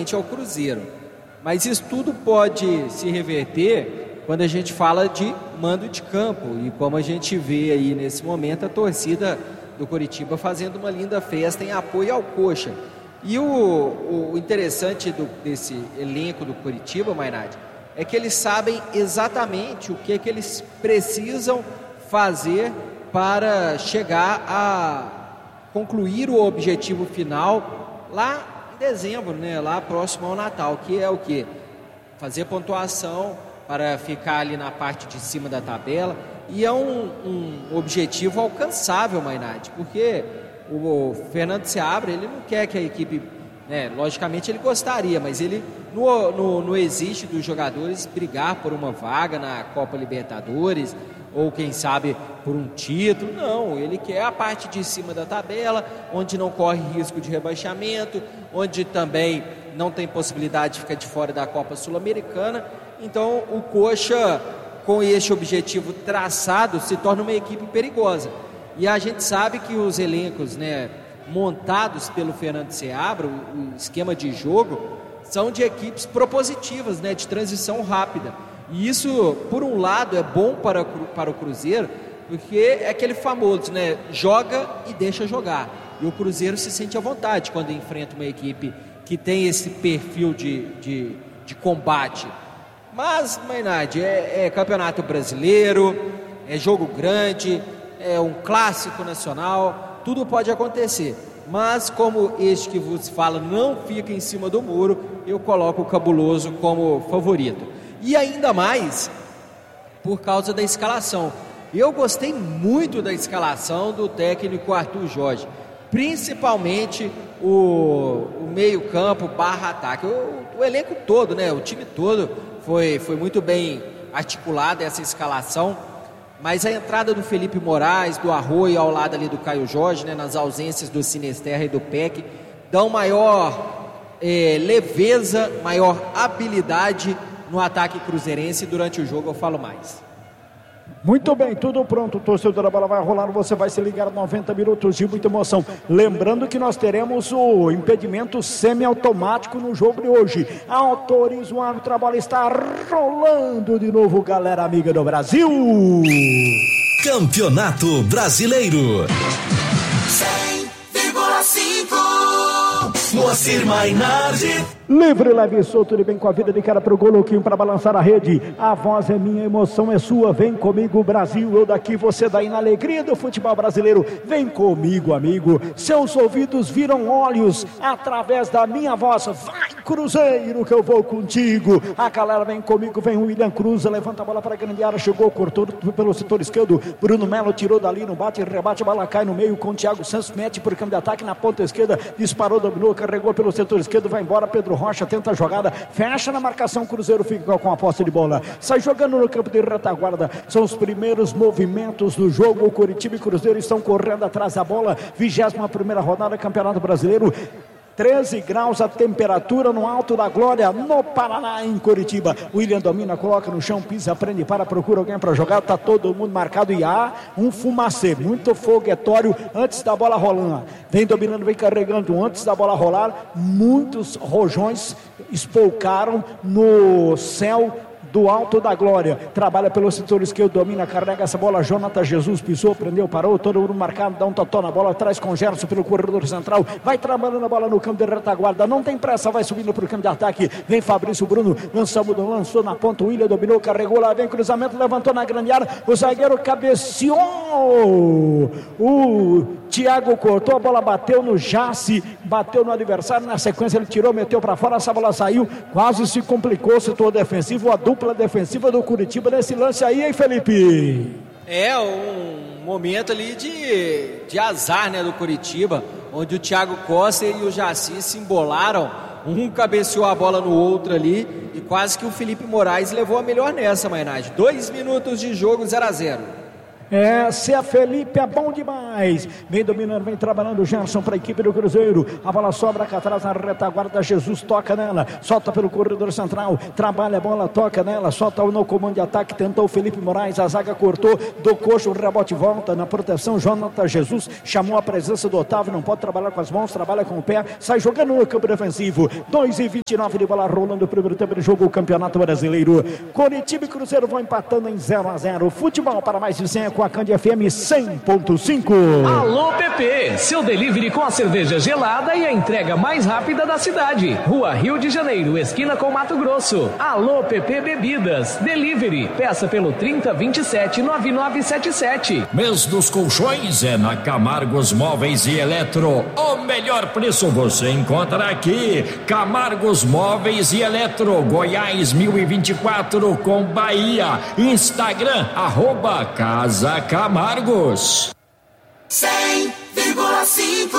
frente ao Cruzeiro. Mas isso tudo pode se reverter quando a gente fala de mando de campo. E como a gente vê aí nesse momento, a torcida do Coritiba fazendo uma linda festa em apoio ao Coxa. E o interessante desse elenco do Coritiba, Mainardi, é que eles sabem exatamente o que eles precisam fazer para chegar a concluir o objetivo final lá em dezembro, né? Lá próximo ao Natal, que é o quê? Fazer pontuação para ficar ali na parte de cima da tabela. E é um objetivo alcançável, Mainardi, porque o Fernando Seabra, ele não quer que a equipe, né, logicamente ele gostaria, mas ele não existe dos jogadores brigar por uma vaga na Copa Libertadores ou quem sabe por um título. Não, ele quer a parte de cima da tabela, onde não corre risco de rebaixamento, onde também não tem possibilidade de ficar de fora da Copa Sul-Americana. Então o Coxa, com este objetivo traçado, se torna uma equipe perigosa. E a gente sabe que os elencos, né, montados pelo Fernando Seabra, o esquema de jogo, são de equipes propositivas, né, de transição rápida. E isso, por um lado, é bom para o Cruzeiro, porque é aquele famoso, né, joga e deixa jogar. E o Cruzeiro se sente à vontade quando enfrenta uma equipe que tem esse perfil de combate. Mas, Mainardi, é campeonato brasileiro, é jogo grande, é um clássico nacional, tudo pode acontecer. Mas como este que vos fala não fica em cima do muro, eu coloco o Cabuloso como favorito. E ainda mais por causa da escalação. Eu gostei muito da escalação do técnico Arthur Jorge, principalmente o meio-campo barra ataque. O elenco todo, né? O time todo foi muito bem articulada essa escalação. Mas a entrada do Felipe Moraes, do Arroio ao lado ali do Caio Jorge, né, nas ausências do Sinesterra e do Peck, dão maior leveza, maior habilidade no ataque cruzeirense. Durante o jogo eu falo mais. Muito bem, tudo pronto, torcedor, a bola vai rolar, você vai se ligar 90 minutos de muita emoção. Lembrando que nós teremos o impedimento semiautomático no jogo de hoje. Autoriza o árbitro, a bola está rolando de novo, galera amiga do Brasil. Campeonato Brasileiro. 100,5 Moacir Mainardi. Livre, leve e solto, ele vem com a vida de cara pro gol, louquinho pra balançar a rede. A voz é minha, a emoção é sua. Vem comigo, Brasil, eu daqui, você daí, na alegria do futebol brasileiro. Vem comigo, amigo. Seus ouvidos viram olhos através da minha voz. Vai, Cruzeiro, que eu vou contigo. A galera vem comigo, vem o William Cruz, levanta a bola para a grande área, chegou, cortou pelo setor esquerdo. Bruno Melo tirou dali no bate, rebate, a bola cai no meio com o Thiago Santos, mete por campo de ataque na ponta esquerda, disparou, dominou, carregou pelo setor esquerdo, vai embora, Pedro Rocha tenta a jogada, fecha na marcação, Cruzeiro fica com a posse de bola, sai jogando no campo de retaguarda. São os primeiros movimentos do jogo. O Coritiba e Cruzeiro estão correndo atrás da bola. 21ª rodada, Campeonato Brasileiro. 13 graus a temperatura no Alto da Glória, no Paraná, em Coritiba. William domina, coloca no chão, pisa, prende, procura alguém para jogar. Tá todo mundo marcado e há um fumacê, muito foguetório antes da bola rolando. Vem dominando, vem carregando antes da bola rolar. Muitos rojões espolcaram no céu do Alto da Glória, trabalha pelo setor esquerdo, domina, carrega essa bola, Jonathan Jesus pisou, prendeu, parou, todo mundo marcado, dá um totó na bola, traz com Gerson pelo corredor central, vai trabalhando a bola no campo de retaguarda, não tem pressa, vai subindo para o campo de ataque, vem Fabrício Bruno, lançou na ponta, o William dominou, carregou lá, vem cruzamento, levantou na grande área, o zagueiro cabeceou, o Thiago cortou, a bola bateu no Jace, bateu no adversário, na sequência ele tirou, meteu para fora, essa bola saiu, quase se complicou, setor defensivo, a dupla defensiva do Curitiba nesse lance aí, hein, Felipe? É um momento ali de azar, né, do Curitiba, onde o Thiago Costa e o Jaci se embolaram, um cabeceou a bola no outro ali e quase que o Felipe Moraes levou a melhor nessa, Mainardi. 2 minutos de jogo, 0-0. Cé Felipe é bom demais. Vem dominando, vem trabalhando o Gerson para a equipe do Cruzeiro. A bola sobra cá atrás na retaguarda. Jesus toca nela, solta pelo corredor central. Trabalha a bola, toca nela, solta no comando de ataque. Tentou o Felipe Moraes, a zaga cortou. Do coxo, o rebote volta na proteção. Jonathan Jesus chamou a presença do Otávio. Não pode trabalhar com as mãos, trabalha com o pé. Sai jogando no campo defensivo. 2:29 de bola rolando o primeiro tempo de jogo. O Campeonato Brasileiro. Coritiba e Cruzeiro vão empatando em 0-0. Futebol para mais de 100 com a Cândia FM 100.5. Alô PP, seu delivery com a cerveja gelada e a entrega mais rápida da cidade. Rua Rio de Janeiro, esquina com Mato Grosso. Alô PP Bebidas, delivery, peça pelo 3027-9977. Mês dos colchões é na Camargos Móveis e Eletro. O melhor preço você encontra aqui. Camargos Móveis e Eletro, Goiás 1024 com Bahia. Instagram, @Casa Camargos. 100,5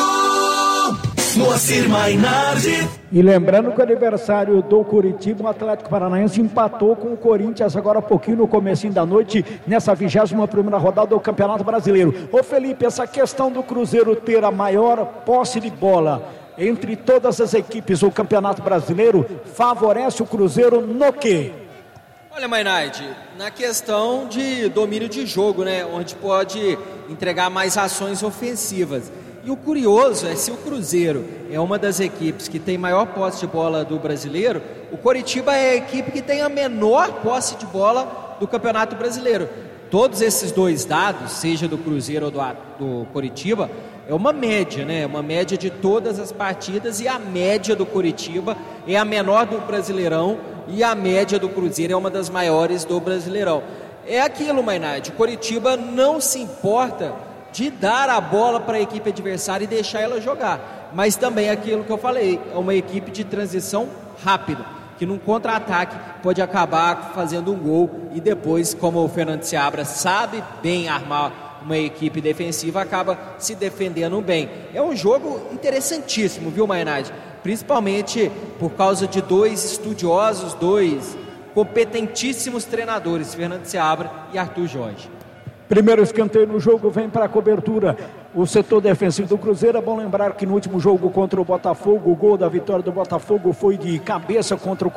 Moacir Mainardi. E lembrando que o aniversário do Coritiba, o Atlético Paranaense empatou com o Corinthians agora há pouquinho no comecinho da noite, nessa 21ª rodada do Campeonato Brasileiro. Ô Felipe, essa questão do Cruzeiro ter a maior posse de bola entre todas as equipes do Campeonato Brasileiro favorece o Cruzeiro no quê? Olha, Mainardi, na questão de domínio de jogo, né, onde pode entregar mais ações ofensivas. E o curioso é, se o Cruzeiro é uma das equipes que tem maior posse de bola do brasileiro, o Coritiba é a equipe que tem a menor posse de bola do Campeonato Brasileiro. Todos esses dois dados, seja do Cruzeiro ou do Coritiba, é uma média, né? Uma média de todas as partidas, e a média do Coritiba é a menor do Brasileirão e a média do Cruzeiro é uma das maiores do Brasileirão. É aquilo, Mainardi, o Coritiba não se importa de dar a bola para a equipe adversária e deixar ela jogar, mas também aquilo que eu falei, é uma equipe de transição rápida, que num contra-ataque pode acabar fazendo um gol e depois, como o Fernando Seabra sabe bem armar uma equipe defensiva, acaba se defendendo bem. É um jogo interessantíssimo, viu, Mainardi? Principalmente por causa de dois estudiosos, dois competentíssimos treinadores, Fernando Seabra e Arthur Jorge. Primeiro escanteio no jogo, vem para a cobertura o setor defensivo do Cruzeiro. É bom lembrar que no último jogo contra o Botafogo, o gol da vitória do Botafogo foi de cabeça contra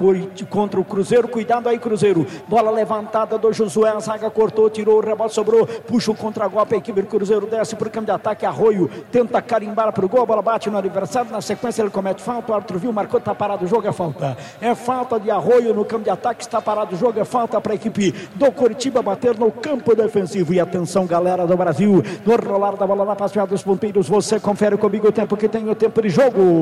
o Cruzeiro. Cuidado aí, Cruzeiro. Bola levantada do Josué, a zaga cortou, tirou, o rebote sobrou, puxa o contra-golpe, a equipe do Cruzeiro desce para o campo de ataque. Arroio tenta carimbar para o gol, a bola bate no adversário, na sequência ele comete falta, o árbitro viu, marcou, está parado o jogo, é falta. É falta de Arroio no campo de ataque, está parado o jogo, é falta para a equipe do Coritiba bater no campo defensivo. E atenção, galera do Brasil, no rolar da bola na passeada dos ponteiros, você confere comigo o tempo que tem, o tempo de jogo.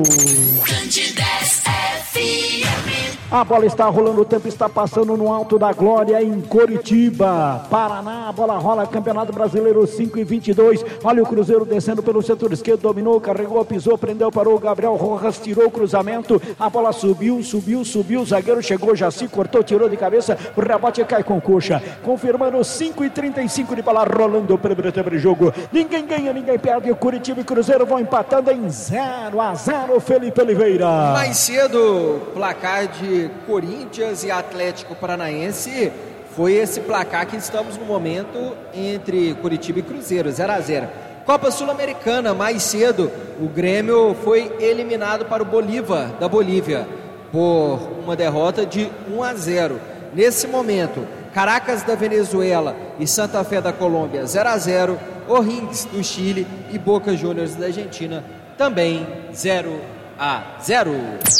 A bola está rolando, o tempo está passando no Alto da Glória, em Coritiba, Paraná. A bola rola, Campeonato Brasileiro 5:22. Olha o Cruzeiro descendo pelo setor esquerdo, dominou, carregou, pisou, prendeu, parou. Gabriel Rojas tirou o cruzamento, a bola subiu, o zagueiro chegou, Jaci cortou, tirou de cabeça, o rebote cai com coxa. Confirmando 5:35 de bola rolando o primeiro tempo de jogo. Ninguém ganha, ninguém perde. O Coritiba e Cruzeiro vão empatando em 0-0. Felipe Oliveira. Mais cedo, placar de Corinthians e Atlético Paranaense foi esse placar que estamos no momento entre Coritiba e Cruzeiro, 0-0. Copa Sul-Americana, mais cedo, o Grêmio foi eliminado para o Bolívar, da Bolívia, por uma derrota de 1-0. Nesse momento, Caracas da Venezuela e Santa Fé da Colômbia, 0-0. O'Higgins do Chile e Boca Juniors da Argentina, também 0-0.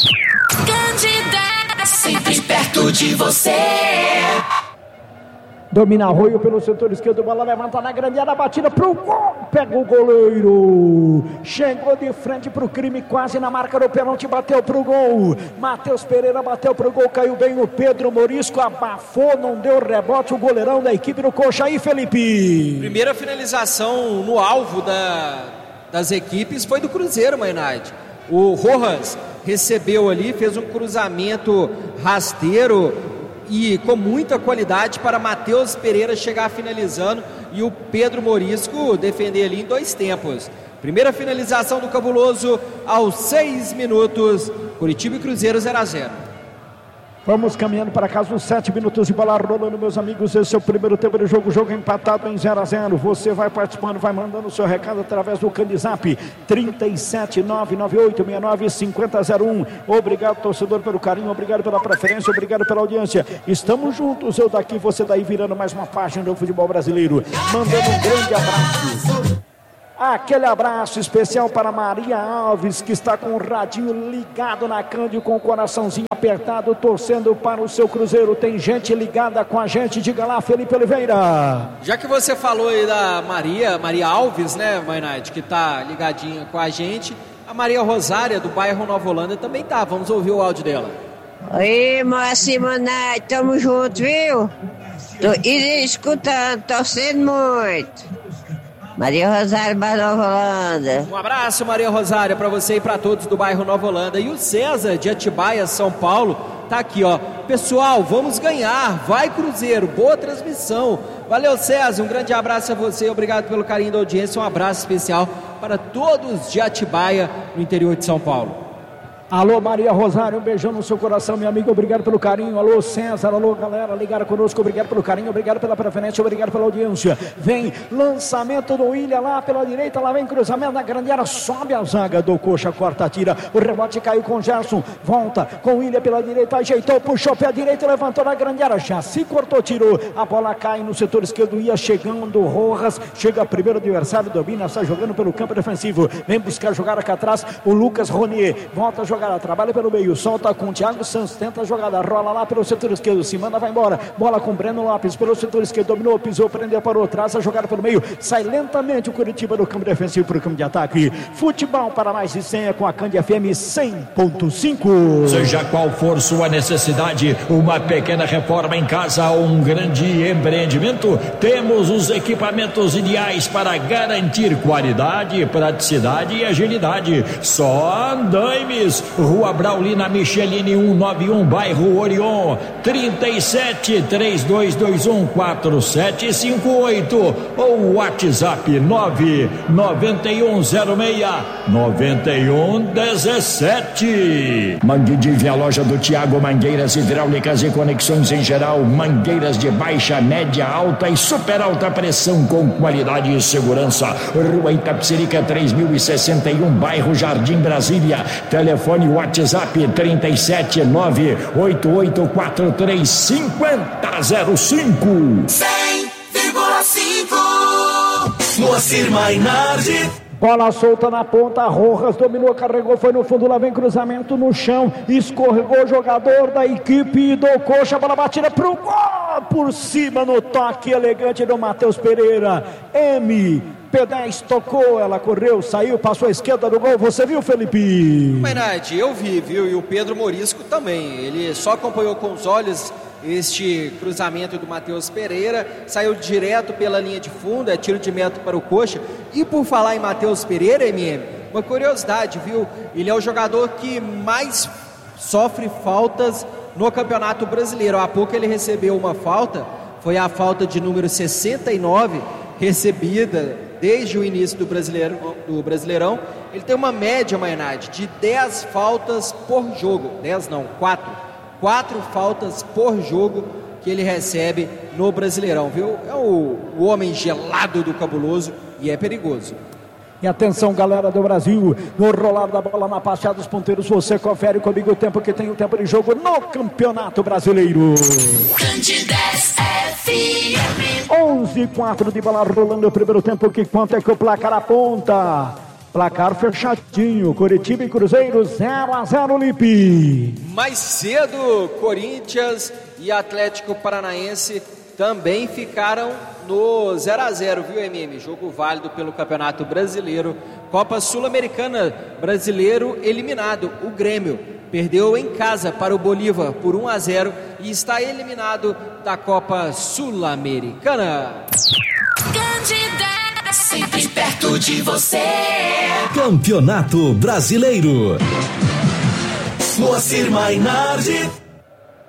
Sempre perto de você. Domina Arroio pelo setor esquerdo, bola levanta na grande área, batida pro gol, pega o goleiro, chegou de frente pro crime, quase na marca do pênalti, bateu pro gol, Matheus Pereira bateu pro gol, caiu bem o Pedro Morisco, abafou, não deu rebote, o goleirão da equipe do Coxa. Aí, Felipe. Primeira finalização no alvo das equipes foi do Cruzeiro, Mainardi. O Rojas recebeu ali, fez um cruzamento rasteiro e com muita qualidade para Matheus Pereira chegar finalizando e o Pedro Morisco defender ali em 2 tempos. Primeira finalização do Cabuloso aos 6 minutos. Coritiba e Cruzeiro 0-0. Vamos caminhando para casa, os 7 minutos de bola rolando, meus amigos. Esse é o primeiro tempo do jogo, jogo empatado em 0-0. Você vai participando, vai mandando o seu recado através do Candizap 37998695001. Obrigado, torcedor, pelo carinho, obrigado pela preferência, obrigado pela audiência. Estamos juntos, eu daqui, você daí, virando mais uma página do futebol brasileiro. Mandando um grande abraço. Aquele abraço especial para Maria Alves, que está com o radinho ligado na Cândido, com o coraçãozinho apertado, torcendo para o seu Cruzeiro. Tem gente ligada com a gente, diga lá, Felipe Oliveira. Já que você falou aí da Maria Alves, né, Mainardi, que está ligadinha com a gente, a Maria Rosária, do bairro Nova Holanda, também tá. Vamos ouvir o áudio dela. Oi, Moacir Mainardi, tamo junto, viu? Tô escutando, torcendo muito. Maria Rosária, bairro Nova Holanda. Um abraço, Maria Rosária, para você e para todos do bairro Nova Holanda. E o César, de Atibaia, São Paulo, tá aqui, ó. Pessoal, vamos ganhar, vai Cruzeiro, boa transmissão. Valeu, César, um grande abraço a você, obrigado pelo carinho da audiência, um abraço especial para todos de Atibaia, no interior de São Paulo. Alô, Maria Rosário, um beijão no seu coração, minha amiga, obrigado pelo carinho. Alô, César, alô, galera, ligaram conosco, obrigado pelo carinho, obrigado pela preferência, obrigado pela audiência. Vem, lançamento do William lá pela direita, lá vem cruzamento na grande área, sobe a zaga do Coxa, corta, tira, o rebote caiu com o Gerson, volta com o William pela direita, ajeitou, puxou pé direito, levantou na grande área, já se cortou, tirou, a bola cai no setor esquerdo, ia chegando Rojas, chega primeiro adversário, domina, está jogando pelo campo defensivo, vem buscar jogar aqui atrás, o Lucas Ronier, volta a jogar, trabalha pelo meio, solta com o Thiago Santos, tenta a jogada, rola lá pelo setor esquerdo, se manda, vai embora, bola com Breno Lopes pelo setor esquerdo, dominou, pisou, prendeu, parou, traz a jogada pelo meio, sai lentamente o Curitiba do campo defensivo para o campo de ataque. Futebol para mais de 100 com a Cândido FM 100.5. Seja qual for sua necessidade, uma pequena reforma em casa ou um grande empreendimento, temos os equipamentos ideais para garantir qualidade, praticidade e agilidade. Só Andaimes, Rua Braulina Michelini 191, bairro Orion, 37 3221 4758 ou WhatsApp 99106 9117. Mangueirinha, a loja do Tiago, mangueiras hidráulicas e conexões em geral, mangueiras de baixa, média, alta e super alta pressão com qualidade e segurança. Rua Itapecerica 3061, bairro Jardim Brasília. Telefone WhatsApp 37988435005. 100,5 Moacir Mainardi. Bola solta na ponta, Rojas dominou, carregou, foi no fundo, lá vem cruzamento no chão, escorregou o jogador da equipe do Coxa, bola batida pro gol, por cima no toque elegante do Matheus Pereira. P10 tocou, ela correu, saiu, passou à esquerda do gol, você viu, Felipe? Mainardi, eu vi, viu, e o Pedro Morisco também, ele só acompanhou com os olhos este cruzamento do Matheus Pereira, saiu direto pela linha de fundo, é tiro de meta para o Coxa. E por falar em Matheus Pereira, uma curiosidade, viu, ele é o jogador que mais sofre faltas no Campeonato Brasileiro. Há pouco ele recebeu uma falta, foi a falta de número 69, recebida desde o início do Brasileirão. Ele tem uma média, Mainardi, de 10 faltas por jogo. 10 não, 4 faltas por jogo que ele recebe no Brasileirão, viu? É o homem gelado do cabuloso e é perigoso. E atenção, galera do Brasil, no rolar da bola na passeada dos ponteiros, você confere comigo o tempo que tem o tempo de jogo no Campeonato Brasileiro. Cândido FM 11:04 de bola rolando o primeiro tempo, que quanto é que o placar aponta? Placar fechadinho, Curitiba e Cruzeiro 0-0, Lipe. Mais cedo, Corinthians e Atlético Paranaense também ficaram no 0-0, viu, Jogo válido pelo Campeonato Brasileiro. Copa Sul-Americana, brasileiro eliminado, o Grêmio perdeu em casa para o Bolívar por 1-0 e está eliminado da Copa Sul-Americana. sempre perto de você. Campeonato Brasileiro. Moacir Mainardi.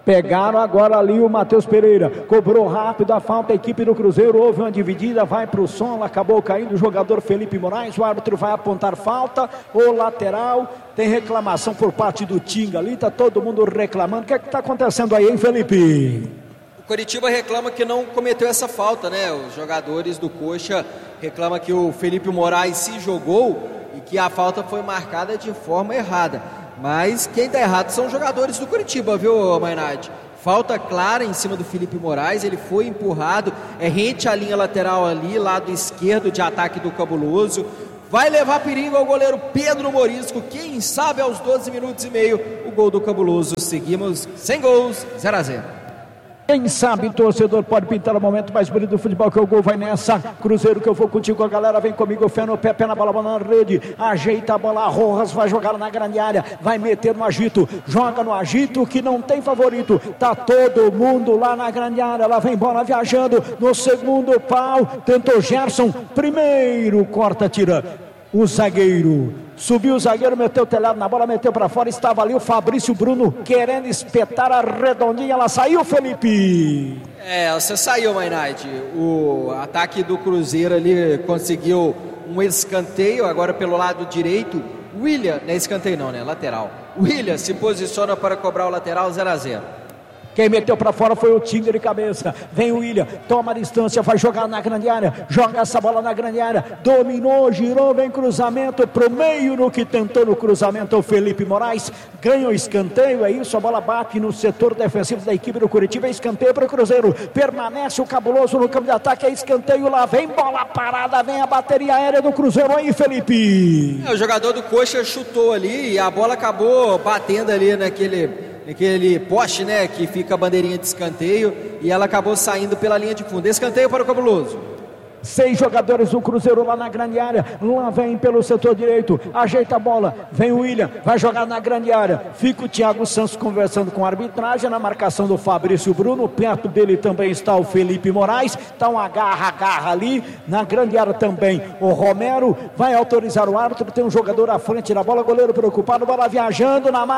Pegaram agora ali o Matheus Pereira, cobrou rápido a falta, a equipe do Cruzeiro, houve uma dividida, vai para o som, acabou caindo o jogador Felipe Moraes, o árbitro vai apontar falta, o lateral, tem reclamação por parte do Tinga ali, tá todo mundo reclamando. O que é que tá acontecendo aí, hein, Felipe? O Coritiba reclama que não cometeu essa falta, né? Os jogadores do Coxa reclamam que o Felipe Moraes se jogou e que a falta foi marcada de forma errada. Mas quem está errado são os jogadores do Coritiba, viu, Mainardi? Falta clara em cima do Felipe Moraes, ele foi empurrado, rente à linha lateral ali, lado esquerdo de ataque do Cabuloso. Vai levar perigo ao goleiro Pedro Morisco, quem sabe aos 12 minutos e meio, o gol do Cabuloso. Seguimos sem gols, 0-0. Quem sabe, torcedor, pode pintar o momento mais bonito do futebol, que o gol vai nessa. Cruzeiro, que eu vou contigo, a galera vem comigo, fé no pé, pé na bola, bola na rede, ajeita a bola, Rojas vai jogar na grande área, vai meter no agito, joga no agito que não tem favorito, tá todo mundo lá na grande área, lá vem bola viajando, no segundo pau, tentou Gerson, primeiro corta, tira, o zagueiro. Subiu o zagueiro, meteu o telhado na bola, meteu para fora, estava ali o Fabrício Bruno querendo espetar a redondinha, ela saiu, Felipe. Você saiu, Mainardi. O ataque do Cruzeiro ali conseguiu um escanteio, agora pelo lado direito. William, não é escanteio não, né? Lateral. William se posiciona para cobrar o lateral, 0-0. Quem meteu para fora foi o Tinga de cabeça. Vem o William, toma a distância, vai jogar na grande área, joga essa bola na grande área, dominou, girou, vem cruzamento pro meio, no que tentou no cruzamento o Felipe Moraes, ganha o escanteio, é isso, a bola bate no setor defensivo da equipe do Coritiba, é escanteio para o Cruzeiro, permanece o Cabuloso no campo de ataque, é escanteio, lá vem bola parada, vem a bateria aérea do Cruzeiro aí, Felipe. O jogador do Coxa chutou ali e a bola acabou batendo ali naquele poste, né, que fica a bandeirinha de escanteio, e ela acabou saindo pela linha de fundo. Escanteio para o Cabuloso. 6 jogadores do Cruzeiro lá na grande área, lá vem pelo setor direito, ajeita a bola, vem o William, vai jogar na grande área, fica o Thiago Santos conversando com a arbitragem, na marcação do Fabrício Bruno, perto dele também está o Felipe Moraes, está um agarra ali, na grande área também o Romero, vai autorizar o árbitro, tem um jogador à frente da bola, goleiro preocupado, bola viajando na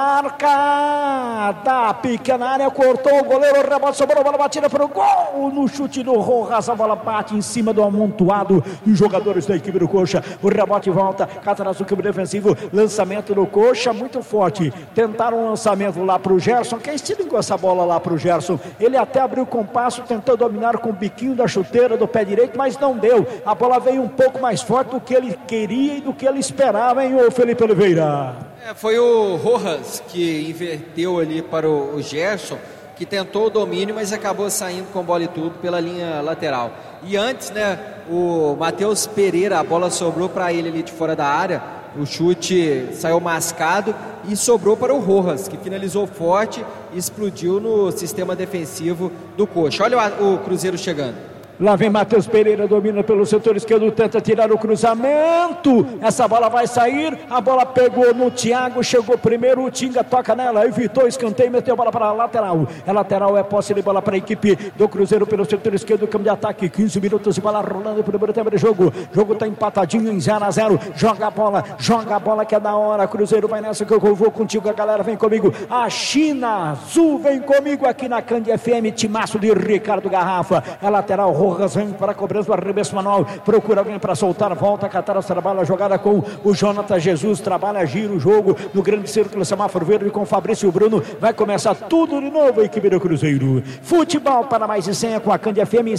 marca da pequena área, cortou o goleiro, rebote, sobrou, bola batida para o gol, no chute do Rojas, a bola bate em cima do amontoado de jogadores da equipe do Coxa, o rebote volta, Catarazzo, campo defensivo, lançamento do Coxa, muito forte, tentaram um lançamento lá para o Gerson, quem estilingou essa bola lá para o Gerson, ele até abriu o compasso, tentou dominar com o biquinho da chuteira do pé direito, mas não deu, a bola veio um pouco mais forte do que ele queria e do que ele esperava, hein, o Felipe Oliveira. Foi o Rojas que inverteu ali para o Gerson, que tentou o domínio, mas acabou saindo com bola e tudo pela linha lateral. E antes, né, o Matheus Pereira, a bola sobrou para ele ali de fora da área, o chute saiu mascado e sobrou para o Rojas, que finalizou forte e explodiu no sistema defensivo do Coxa. Olha o Cruzeiro chegando. Lá vem Matheus Pereira, domina pelo setor esquerdo, tenta tirar o cruzamento, essa bola vai sair, a bola pegou no Thiago, chegou primeiro, o Tinga toca nela, evitou o escanteio, meteu a bola para a lateral, é posse de bola para a equipe do Cruzeiro pelo setor esquerdo, campo de ataque, 15 minutos de bola rolando, primeiro tempo de jogo está empatadinho em 0-0, joga a bola que é da hora, Cruzeiro vai nessa que eu vou contigo, a galera vem comigo, a China Azul vem comigo aqui na Cande FM, timaço de Ricardo Garrafa, é lateral, Rojas vem para a cobrança do arremesso manual, procura alguém para soltar, volta, Catarazzo trabalha a jogada com o Jonathan Jesus, trabalha, gira o jogo no grande círculo, semáforo verde com o Fabrício Bruno, vai começar tudo de novo a equipe do Cruzeiro. Futebol para mais de 100 com a Cande FM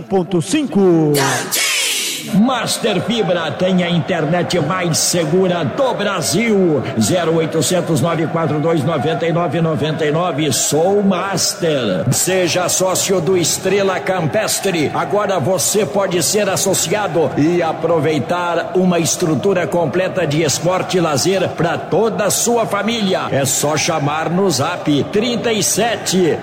100.5. Master Fibra tem a internet mais segura do Brasil. 0800 942 9999. Sou Master. Seja sócio do Estrela Campestre. Agora você pode ser associado e aproveitar uma estrutura completa de esporte e lazer para toda a sua família. É só chamar no Zap 37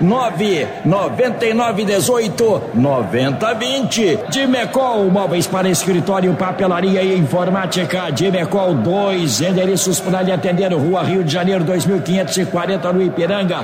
999 18 90 20. De Mecol, móveis para escritório, papelaria e informática. De Mecol 2 endereços para lhe atender: Rua Rio de Janeiro 2540, no Ipiranga,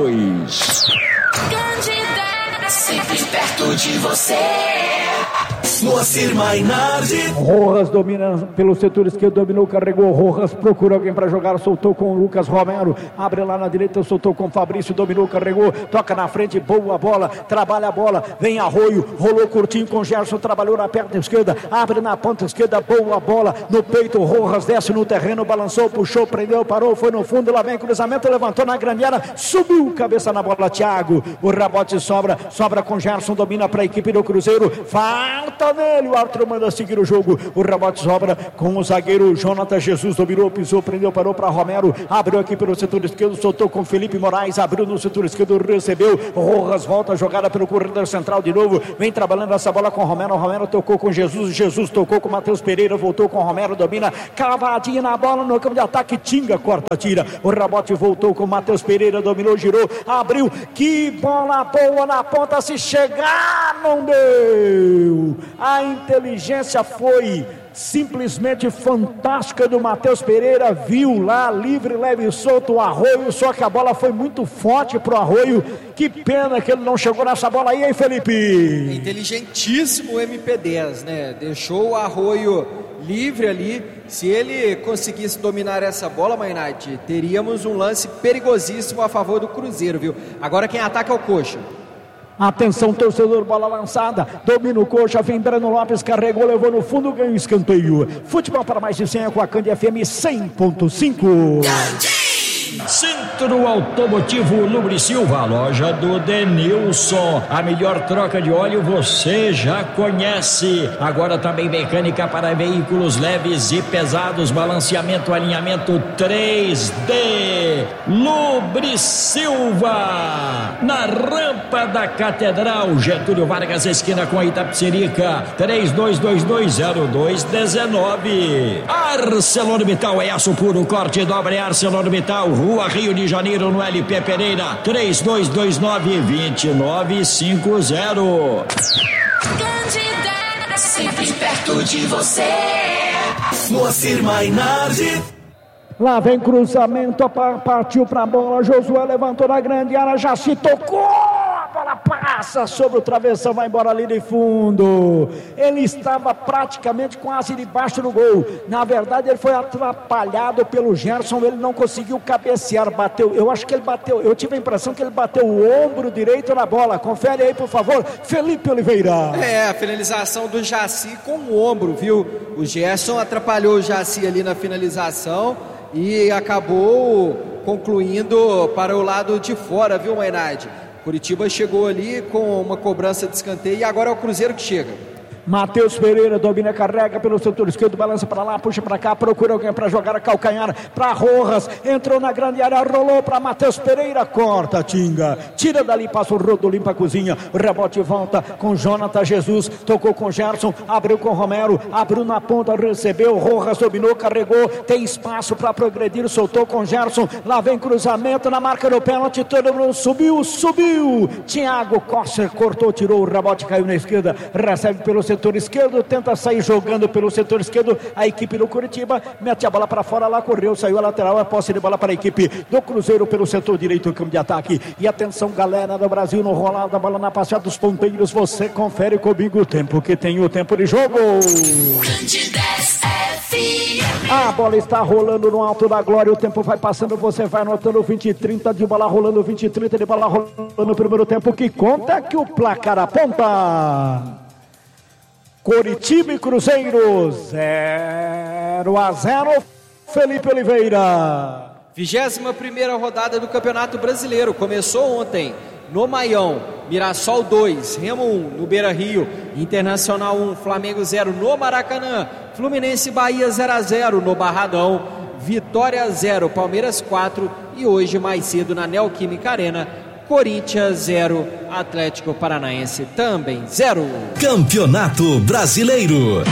3222-2292. Sempre perto de você. Moacir Mainardi. Rojas domina pelo setor esquerdo, dominou, carregou. Rojas procura alguém para jogar, soltou com o Lucas Romero, abre lá na direita, soltou com o Fabrício, dominou, carregou, toca na frente, boa bola, trabalha a bola, vem Arroio, rolou curtinho com Gerson, trabalhou na perna esquerda, abre na ponta esquerda, boa bola no peito. Rojas desce no terreno, balançou, puxou, prendeu, parou, foi no fundo, lá vem cruzamento, levantou na grande área, subiu cabeça na bola, Thiago, o rebote sobra com Gerson, domina para a equipe do Cruzeiro, falta nele, o árbitro manda seguir o jogo, o rebote sobra com o zagueiro Jonathan Jesus, dominou, pisou, prendeu, parou para Romero, abriu aqui pelo setor esquerdo, soltou com Felipe Moraes, abriu no setor esquerdo, recebeu, Rojas volta a jogada pelo corredor central de novo, vem trabalhando essa bola com Romero, Romero tocou com Jesus, Jesus tocou com Matheus Pereira, voltou com Romero, domina, cavadinha na bola no campo de ataque, Tinga, corta, tira, o rebote voltou com Matheus Pereira, dominou, girou, abriu, que bola boa na ponta, se chegar, não deu, a inteligência foi simplesmente fantástica do Matheus Pereira, viu lá, livre, leve e solto o Arroio, só que a bola foi muito forte pro Arroio, que pena que ele não chegou nessa bola aí, hein, Felipe? Inteligentíssimo o MP10, né? Deixou o Arroio livre ali. Se ele conseguisse dominar essa bola, Mainardi, teríamos um lance perigosíssimo a favor do Cruzeiro, viu? Agora quem ataca é o Coxa. Atenção, torcedor, bola lançada, domina o Coxa, vem Breno Lopes, carregou, levou no fundo, ganhou escanteio. Futebol para mais de 100 com a Cândia FM 100.5. Centro Automotivo Lubrisilva, loja do Denilson. A melhor troca de óleo você já conhece. Agora também mecânica para veículos leves e pesados, balanceamento, alinhamento 3D. Lubrisilva, na rampa da Catedral, Getúlio Vargas, esquina com a Itapecerica, 32220219. ArcelorMittal é aço puro, corte dobra, é ArcelorMittal, Rua Rio de Janeiro, no LP Pereira, 3229-2950. Sempre perto de você. Moacir Mainardi. Lá vem cruzamento, partiu para a bola, Josué levantou na grande área, já se tocou, a bola passa sobre o travessão, vai embora ali de fundo. Ele estava praticamente quase debaixo do gol, na verdade ele foi atrapalhado pelo Gerson, ele não conseguiu cabecear, bateu, eu acho que ele bateu, eu tive a impressão que ele bateu o ombro direito na bola. Confere aí, por favor, Felipe Oliveira. A finalização do Jaci com o ombro, viu? O Gerson atrapalhou o Jaci ali na finalização e acabou concluindo para o lado de fora, viu, Mainardi? Curitiba chegou ali com uma cobrança de escanteio e agora é o Cruzeiro que chega. Matheus Pereira domina, carrega pelo setor esquerdo, balança para lá, puxa para cá, procura alguém para jogar a calcanhar para Rojas, entrou na grande área, rolou para Matheus Pereira, corta, Tinga, tira dali, passa o rodo, limpa a cozinha, o rebote volta com Jonathan Jesus, tocou com Gerson, abriu com Romero, abriu na ponta, recebeu, Rojas dominou, carregou, tem espaço para progredir, soltou com Gerson, lá vem cruzamento na marca do pênalti, todo mundo subiu, Thiago Costa cortou, tirou, o rebote caiu na esquerda, recebe pelo setor esquerdo, tenta sair jogando pelo setor esquerdo, a equipe do Curitiba mete a bola para fora, lá correu, saiu a lateral, a posse de bola para a equipe do Cruzeiro pelo setor direito, campo de ataque. E atenção, galera do Brasil, no rolado da bola na passeada dos ponteiros, você confere comigo o tempo que tem, o tempo de jogo. A bola está rolando no alto da glória, o tempo vai passando, você vai anotando 20 e 30 de bola rolando, 20 e 30 de bola rolando no primeiro tempo, que conta que o placar aponta. Coritiba e Cruzeiro 0-0. Felipe Oliveira. 21ª rodada do Campeonato Brasileiro. Começou ontem no Maião. Mirassol 2, Remo 1 no Beira-Rio, Internacional 1, Flamengo 0 no Maracanã, Fluminense e Bahia 0-0 no Barradão, Vitória 0, Palmeiras 4 e hoje mais cedo na Neoquímica Arena, Corinthians 0, Atlético Paranaense também 0. Campeonato Brasileiro.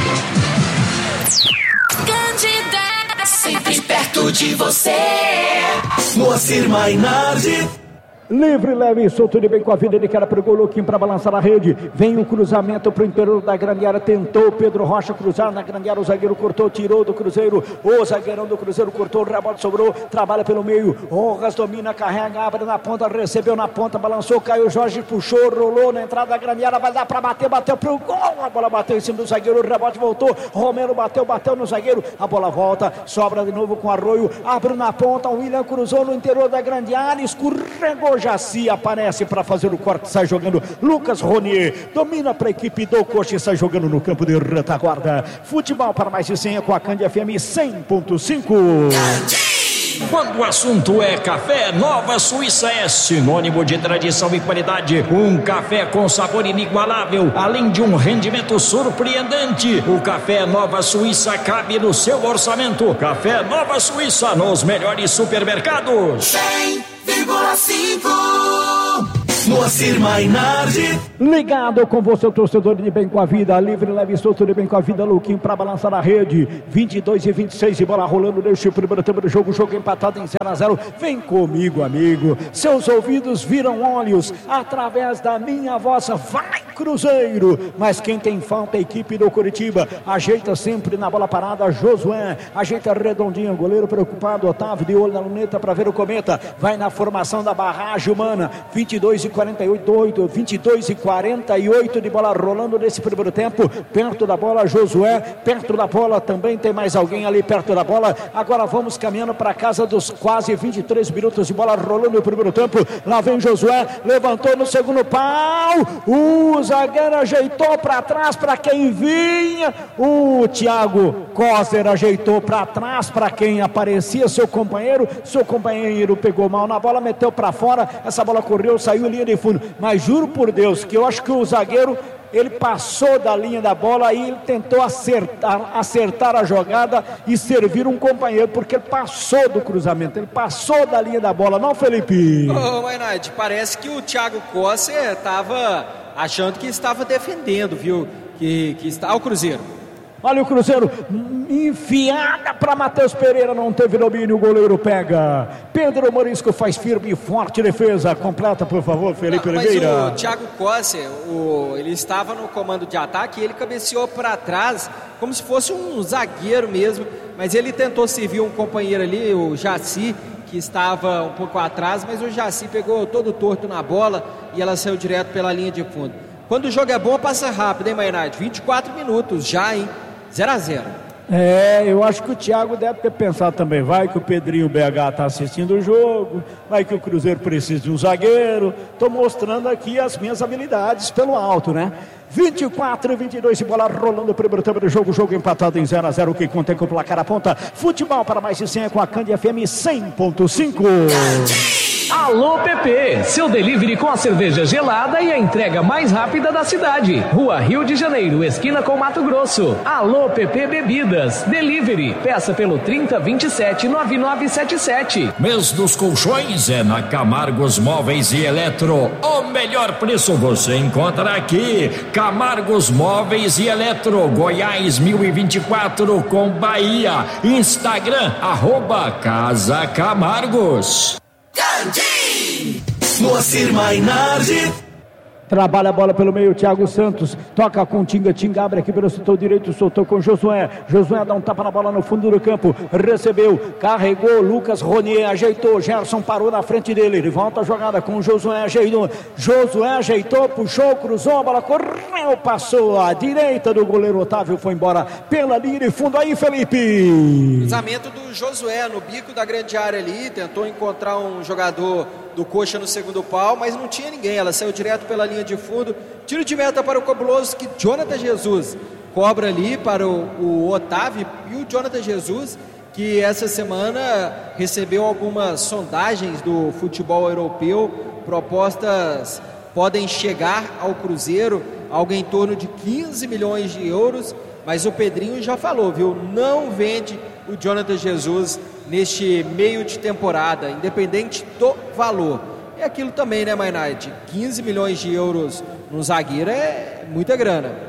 Sempre perto de você. Moacir Mainardi. Livre, leve e solto, ele bem com a vida, ele quer pro Goloquinho para balançar a rede. Vem o cruzamento pro interior da grande área. Tentou Pedro Rocha cruzar na grande área. O zagueiro cortou, tirou do Cruzeiro. O zagueirão do Cruzeiro cortou, o rebote sobrou. Trabalha pelo meio. Rojas domina, carrega, abre na ponta, recebeu na ponta, balançou, caiu. Jorge puxou, rolou na entrada da grande área. Vai dar para bater, bateu pro gol. A bola bateu em cima do zagueiro. O rebote voltou. Romero bateu no zagueiro. A bola volta, sobra de novo com Arroio. Abre na ponta. O William cruzou no interior da grande área. Escorregou. Jaci aparece para fazer o corte, sai jogando Lucas Ronier, domina para a equipe do Coxa e sai jogando no campo de retaguarda. Futebol para mais de 100 com a Cândia FM 100.5. Quando o assunto é café, Nova Suíça é sinônimo de tradição e qualidade. Um café com sabor inigualável, além de um rendimento surpreendente. O café Nova Suíça cabe no seu orçamento. Café Nova Suíça nos melhores supermercados. 100,5 Moacir Mainardi. Ligado com você, o torcedor de bem com a vida. Livre, leve e solto de bem com a vida. Luquinho para balançar a rede. 22-26 e bola rolando neste primeiro tempo do jogo. Jogo empatado em 0-0. Vem comigo, amigo. Seus ouvidos viram olhos através da minha voz. Vai, Cruzeiro! Mas quem tem falta é a equipe do Curitiba. Ajeita sempre na bola parada. Josué ajeita redondinho. Goleiro preocupado. Otávio de olho na luneta para ver o cometa. Vai na formação da barragem humana. 22-48 de bola rolando nesse primeiro tempo. Perto da bola, Josué. Perto da bola também tem mais alguém ali perto da bola. Agora vamos caminhando para casa dos quase 23 minutos de bola rolando no primeiro tempo. Lá vem Josué. Levantou no segundo pau. O zagueiro ajeitou para trás para quem vinha. O Thiago Coser ajeitou para trás para quem aparecia. Seu companheiro pegou mal na bola, meteu para fora. Essa bola correu, saiu em linha de fundo. Mas juro por Deus que eu acho que o zagueiro, ele passou da linha da bola e ele tentou acertar a jogada e servir um companheiro, porque ele passou do cruzamento, ele passou da linha da bola, não, Felipe? Ô, Mainardi, parece que o Thiago Coser estava achando que estava defendendo, viu? Que está ao Cruzeiro. Olha o Cruzeiro, enfiada para Matheus Pereira, não teve domínio, o goleiro pega. Pedro Morisco faz firme e forte defesa. Completa, por favor, Felipe Oliveira. Mas o Thiago Coser, ele estava no comando de ataque e ele cabeceou para trás, como se fosse um zagueiro mesmo, mas ele tentou servir um companheiro ali, o Jaci, que estava um pouco atrás, mas o Jaci pegou todo torto na bola e ela saiu direto pela linha de fundo. Quando o jogo é bom, passa rápido, hein, Mainardi? 24 minutos já, hein? 0-0. Eu acho que o Thiago deve ter pensado também. Vai que o Pedrinho BH está assistindo o jogo, vai que o Cruzeiro precisa de um zagueiro. Estou mostrando aqui as minhas habilidades pelo alto, né? 24-22 e bola rolando o primeiro tempo do jogo. Jogo empatado em 0-0. Que contém com o placar aponta. Futebol para mais de 100 com a Cândia FM 100.5. Alô PP, seu delivery com a cerveja gelada e a entrega mais rápida da cidade. Rua Rio de Janeiro, esquina com Mato Grosso. Alô PP Bebidas, delivery, peça pelo 3027-9977. Mês dos colchões é na Camargos Móveis e Eletro. O melhor preço você encontra aqui. Camargos Móveis e Eletro, Goiás 1024 com Bahia. Instagram, @Casa Camargos. Moacir Mainardi. Trabalha a bola pelo meio, Thiago Santos toca com Tinga, abre aqui pelo setor direito, soltou com Josué dá um tapa na bola no fundo do campo, recebeu, carregou, Lucas Ronier ajeitou, Gerson parou na frente dele, ele volta a jogada com Josué ajeitou, puxou, cruzou, a bola correu, passou à direita do goleiro Otávio, foi embora pela linha de fundo. Aí, Felipe, cruzamento do Josué no bico da grande área ali, tentou encontrar um jogador do Coxa no segundo pau, mas não tinha ninguém, ela saiu direto pela linha de fundo, tiro de meta para o cabuloso, que Jonathan Jesus cobra ali para o Otávio, e o Jonathan Jesus, que essa semana recebeu algumas sondagens do futebol europeu, propostas podem chegar ao Cruzeiro, algo em torno de 15 milhões de euros, mas o Pedrinho já falou, viu, não vende o Jonathan Jesus neste meio de temporada, independente do valor. É aquilo também, né, Mainardi? 15 milhões de euros no zagueiro é muita grana.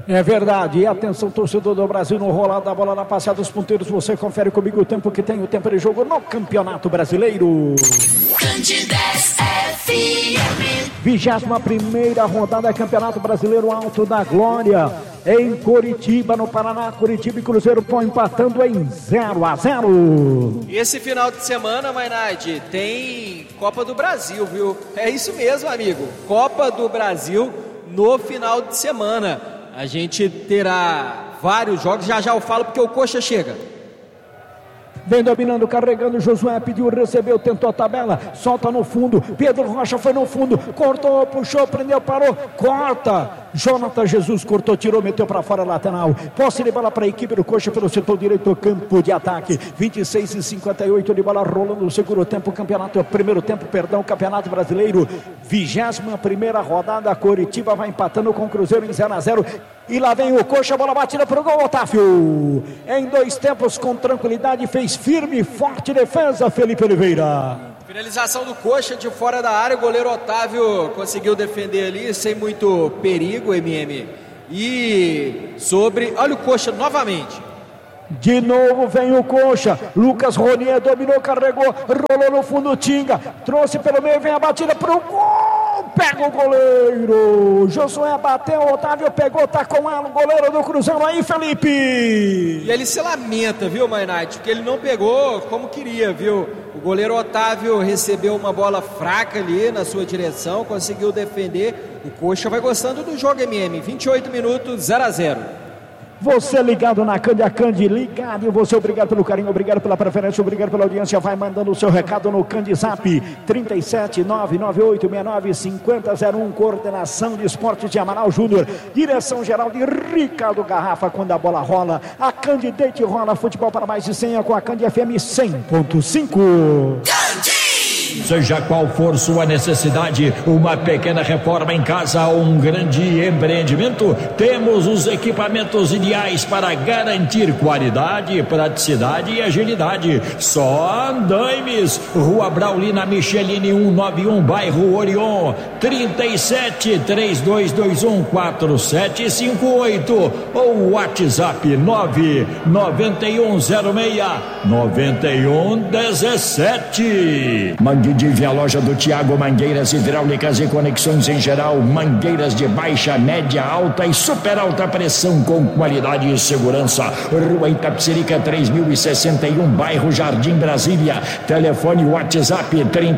É verdade, e atenção torcedor do Brasil no rolar da bola na passada dos ponteiros, você confere comigo o tempo que tem o tempo de jogo no Campeonato Brasileiro. Candidez FM. 21ª rodada Campeonato Brasileiro Alto da Glória, em Coritiba, no Paraná. Coritiba e Cruzeiro estão empatando em 0-0. E esse final de semana, Mainardi, tem Copa do Brasil, viu? É isso mesmo, amigo, Copa do Brasil no final de semana. A gente terá vários jogos, já eu falo porque o Coxa chega. Vem dominando, carregando, Josué pediu, recebeu, tentou a tabela, solta no fundo, Pedro Rocha foi no fundo, cortou, puxou, prendeu, parou, corta, Jonathan Jesus cortou, tirou, meteu para fora, lateral, posse de bola para a equipe do Coxa pelo setor direito, campo de ataque, 26:58 de bola rolando no segundo tempo, primeiro tempo, Campeonato Brasileiro, 21ª rodada, Coritiba vai empatando com o Cruzeiro em 0-0, e lá vem o Coxa, bola batida para o gol, Otávio, em 2 tempos com tranquilidade, fez firme e forte defesa, Felipe Oliveira. Finalização do Coxa de fora da área, o goleiro Otávio conseguiu defender ali sem muito perigo, MM. E olha o Coxa novamente. De novo vem o Coxa, Lucas Ronier dominou, carregou, rolou no fundo, Tinga, trouxe pelo meio, vem a batida para o gol, pega o goleiro, Josué bateu, Otávio pegou, tá com ela, o goleiro do Cruzeiro aí, Felipe. E ele se lamenta, viu, Mainardi, porque ele não pegou como queria, viu? O goleiro Otávio recebeu uma bola fraca ali na sua direção, conseguiu defender, o Coxa vai gostando do jogo, MM, 28 minutos, 0-0. Você ligado na Cande, a Cande ligado, e você obrigado pelo carinho, obrigado pela preferência, obrigado pela audiência, vai mandando o seu recado no Cande Zap 37998695001, coordenação de esportes de Amaral Júnior, direção geral de Ricardo Garrafa. Quando a bola rola, a Cande deita e rola, futebol para mais de 100 com a Cande FM 100.5. Seja qual for sua necessidade, uma pequena reforma em casa ou um grande empreendimento, temos os equipamentos ideais para garantir qualidade, praticidade e agilidade. Só Andaimes, Rua Braulina Michelini 191, bairro Orion, 37-3221-4758 ou WhatsApp 99106-9117. Mangueiras, a loja do Tiago, mangueiras hidráulicas e conexões em geral, mangueiras de baixa, média, alta e super alta pressão com qualidade e segurança. Rua Itapecerica 3061, bairro Jardim Brasília. Telefone WhatsApp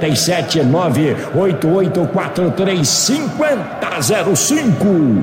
37988435005.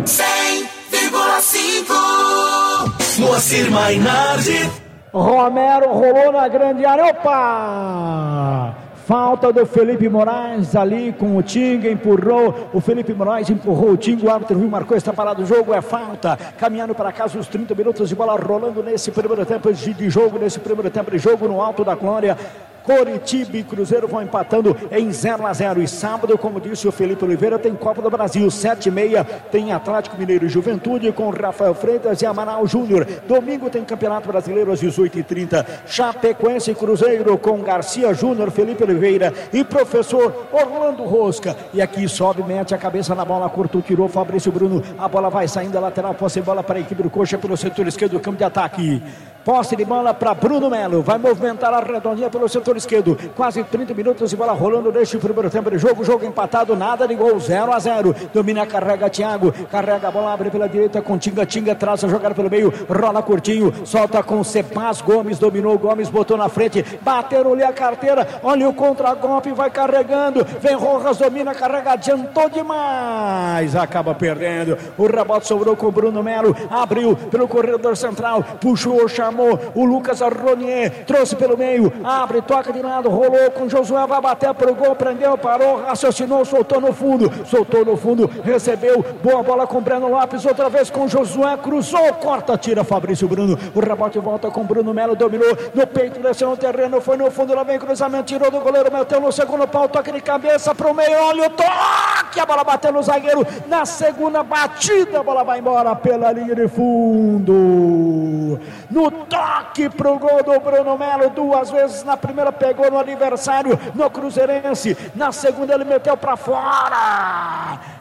100,5 Moacir Mainardi. Romero rolou na grande área, opa! Falta do Felipe Moraes ali com o Tinga, empurrou, o Felipe Moraes empurrou o Tinga, o árbitro viu, marcou, está parado o jogo, é falta, caminhando para casa os 30 minutos de bola rolando nesse primeiro tempo de jogo, no Alto da Glória. Coritiba e Cruzeiro vão empatando em 0-0. E sábado, como disse o Felipe Oliveira, tem Copa do Brasil, 7h30, tem Atlético Mineiro e Juventude com Rafael Freitas e Amaral Júnior. Domingo tem Campeonato Brasileiro às 18h30, Chapecoense e Cruzeiro com Garcia Júnior, Felipe Oliveira e professor Orlando Rosca. E aqui sobe, mete a cabeça na bola, cortou, tirou Fabrício Bruno, a bola vai saindo, a lateral, posse de bola para a equipe do Coxa pelo setor esquerdo do campo de ataque. Posse de bola para Bruno Melo, vai movimentar a redondinha pelo setor esquerdo, quase 30 minutos de bola rolando neste primeiro tempo de jogo, jogo empatado, nada de gol, 0-0, domina, carrega Thiago, carrega a bola, abre pela direita com Tinga, traz a jogada pelo meio, rola curtinho, solta com Cepaz, Gomes, dominou, Gomes botou na frente, bateram ali a carteira, olha o contra-golpe, vai carregando, vem Rojas, domina, carrega, adiantou demais, acaba perdendo, o rebote sobrou com Bruno Melo, abriu pelo corredor central, puxou, chamou o Lucas Ronier, trouxe pelo meio, abre, toca de lado, rolou com Josué, vai bater pro gol, prendeu, parou, raciocinou, soltou no fundo, recebeu, boa bola com Breno Lopes, outra vez com Josué, cruzou, corta, tira Fabrício Bruno, o rebote volta com Bruno Melo, dominou no peito, desceu no terreno, foi no fundo, lá vem cruzamento, tirou do goleiro, meteu no segundo pau, toque de cabeça pro meio, olha o toque, a bola bateu no zagueiro, na segunda batida, a bola vai embora pela linha de fundo, no toque pro gol do Bruno Melo, 2 vezes, na primeira pegou no adversário, no Cruzeirense, na segunda ele meteu pra fora,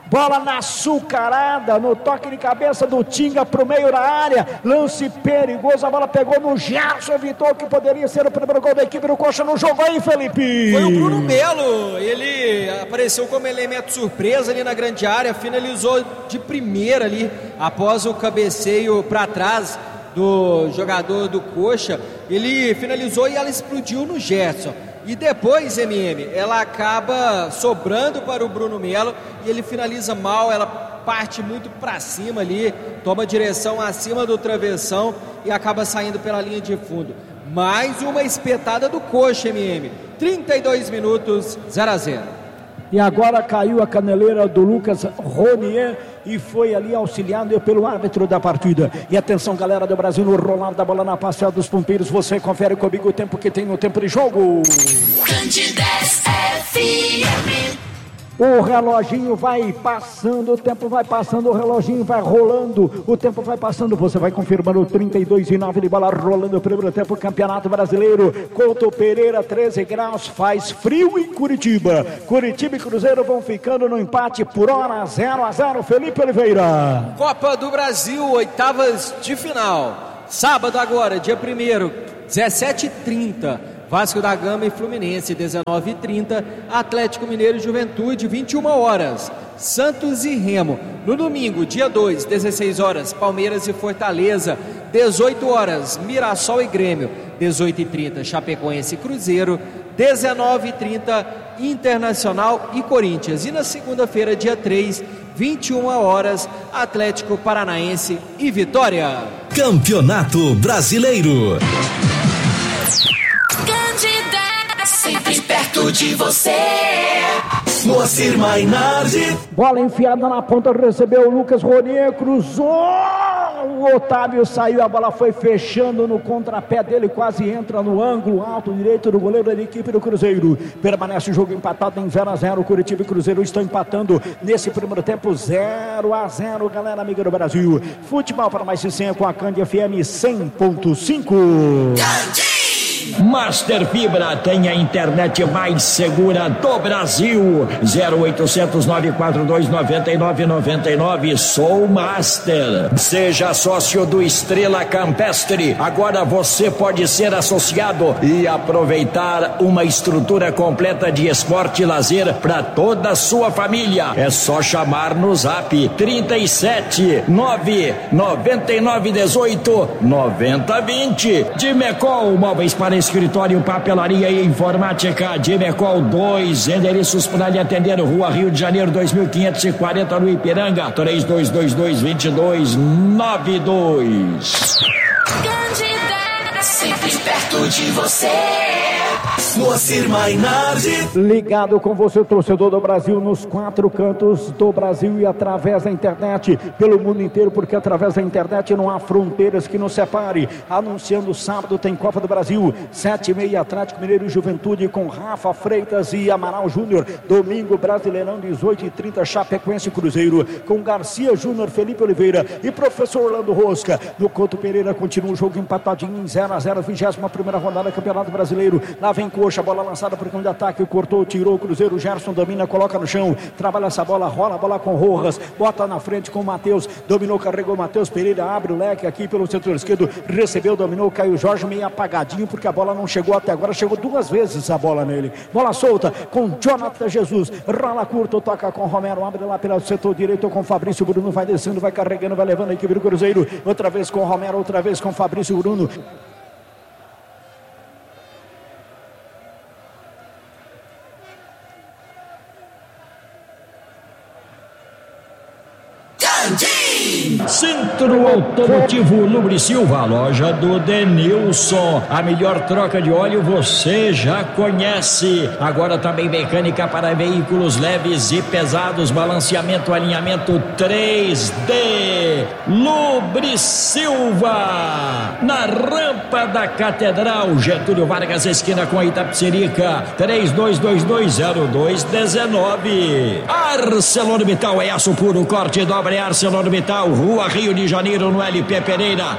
Bola na açucarada, no toque de cabeça do Tinga pro meio da área, lance perigoso, a bola pegou no Gerson, evitou que poderia ser o primeiro gol da equipe do Coxa no jogo aí, Felipe. Foi o Bruno Melo, ele apareceu como elemento surpresa ali na grande área, finalizou de primeira ali, após o cabeceio para trás do jogador do Coxa, ele finalizou e ela explodiu no Gerson. E depois, ela acaba sobrando para o Bruno Melo e ele finaliza mal, ela parte muito para cima ali, toma direção acima do travessão e acaba saindo pela linha de fundo. Mais uma espetada do Coxa, 32 minutos, 0-0. E agora caiu a caneleira do Lucas Ronier e foi ali auxiliado pelo árbitro da partida. E atenção, galera do Brasil, no rolar da bola na Passeada dos Pompeiros. Você confere comigo o tempo que tem no tempo de jogo. Candidez FM. O reloginho vai passando, o tempo vai passando, o reloginho vai rolando, o tempo vai passando, você vai confirmando 32,9 de bola rolando o primeiro tempo, Campeonato Brasileiro. Couto Pereira, 13 graus, faz frio em Curitiba. Curitiba e Cruzeiro vão ficando no empate por hora, 0-0, Felipe Oliveira. Copa do Brasil, oitavas de final. Sábado agora, dia 1º, 17h30. Vasco da Gama e Fluminense, 19h30, Atlético Mineiro e Juventude, 21 horas, Santos e Remo. No domingo, dia 2, 16 horas, Palmeiras e Fortaleza, 18 horas, Mirassol e Grêmio, 18h30, Chapecoense e Cruzeiro, 19h30, Internacional e Corinthians. E na segunda-feira, dia 3, 21 horas, Atlético Paranaense e Vitória. Campeonato Brasileiro. Sempre perto de você. Moacir Mainardi. Bola enfiada na ponta, recebeu o Lucas Ronier, cruzou. O Otávio saiu, a bola foi fechando no contrapé dele, quase entra no ângulo alto direito do goleiro da equipe do Cruzeiro. Permanece o jogo empatado em 0-0. Curitiba e Cruzeiro estão empatando nesse primeiro tempo, 0-0, galera amiga do Brasil. Futebol para mais de 100 com a Candi FM 100.5. Master Fibra tem a internet mais segura do Brasil. 0800 942 9999. Sou Master. Seja sócio do Estrela Campestre. Agora você pode ser associado e aproveitar uma estrutura completa de esporte e lazer para toda a sua família. É só chamar no Zap 37 999 18 90 20. De Mecol, móveis para escritório, papelaria e informática. De Mecol, 2 endereços para lhe atender. Rua Rio de Janeiro, 2540, no Ipiranga, 3222-2292. Sempre perto de você. Moacir Mainardi. Ligado com você, torcedor do Brasil, nos 4 cantos do Brasil e através da internet, pelo mundo inteiro, porque através da internet não há fronteiras que nos separe. Anunciando sábado tem Copa do Brasil, 7h30, Atlético Mineiro e Juventude com Rafa Freitas e Amaral Júnior. Domingo, Brasileirão, 18h30, Chapecoense e Cruzeiro com Garcia Júnior, Felipe Oliveira e professor Orlando Rosca. No Couto Pereira continua o jogo empatadinho em 0-0, 21ª rodada do Campeonato Brasileiro. Lá vem Coxa, bola lançada para o campo de ataque, cortou, tirou o Cruzeiro, o Gerson domina, coloca no chão, trabalha essa bola, rola a bola com Rojas, bota na frente com o Matheus, dominou, carregou o Matheus Pereira, abre o leque aqui pelo setor esquerdo, recebeu, dominou, Caio Jorge meio apagadinho, porque a bola não chegou até agora, chegou 2 vezes a bola nele, bola solta com Jonathan Jesus, rola curto, toca com Romero, abre lá pelo setor direito com Fabrício Bruno, vai descendo, vai carregando, vai levando a equipe do Cruzeiro, outra vez com Romero, outra vez com Fabrício Bruno. Centro Automotivo Lubrisilva, loja do Denilson. A melhor troca de óleo você já conhece. Agora também mecânica para veículos leves e pesados, balanceamento, alinhamento 3D. Lubrisilva, na rampa da Catedral, Getúlio Vargas, esquina com a Itapecerica, 32220219. ArcelorMittal é aço puro, corte e dobra, é ArcelorMittal, Rua Rio de Janeiro, no LP Pereira,